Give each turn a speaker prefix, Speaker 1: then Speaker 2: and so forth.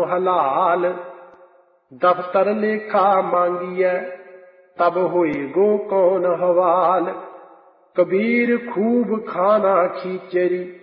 Speaker 1: हलाल। दफ्तर लेखा मांगिए तब होएगो कौन हवाल। कबीर खूब खाना खींचरी